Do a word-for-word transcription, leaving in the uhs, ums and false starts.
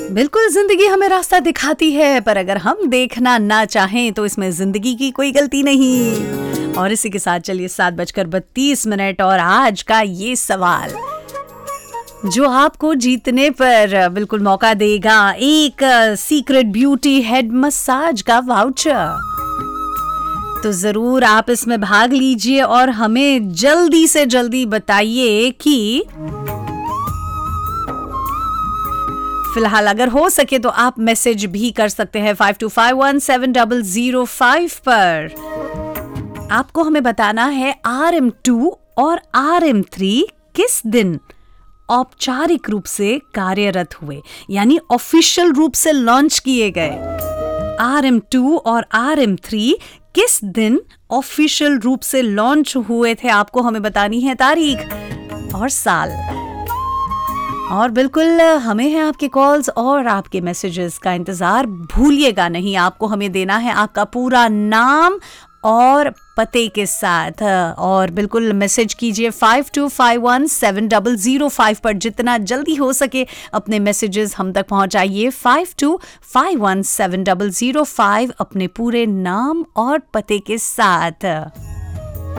बिल्कुल, जिंदगी हमें रास्ता दिखाती है, पर अगर हम देखना ना चाहें तो इसमें जिंदगी की कोई गलती नहीं। और इसी के साथ चलिए सात बजकर बत्तीस मिनट और आज का ये सवाल जो आपको जीतने पर बिल्कुल मौका देगा एक सीक्रेट ब्यूटी हेड मसाज का वाउचर। तो जरूर आप इसमें भाग लीजिए और हमें जल्दी से जल्दी बताइए कि फिलहाल अगर हो सके तो आप मैसेज भी कर सकते हैं five to five one seven double zero five पर। आपको हमें बताना है आर एम टू और आर एम थ्री किस दिन औपचारिक रूप से कार्यरत हुए, यानी ऑफिशियल रूप से लॉन्च किए गए। आर एम टू और आर एम थ्री किस दिन ऑफिशियल रूप से लॉन्च हुए थे, आपको हमें बतानी है तारीख और साल। और बिल्कुल हमें है आपके कॉल्स और आपके मैसेजेस का इंतजार भूलिएगा नहीं। आपको हमें देना है आपका पूरा नाम और पते के साथ, और बिल्कुल मैसेज कीजिए five to five one seven double zero five पर। जितना जल्दी हो सके अपने मैसेजेस हम तक पहुंचाइए five to five one seven double zero five अपने पूरे नाम और पते के साथ।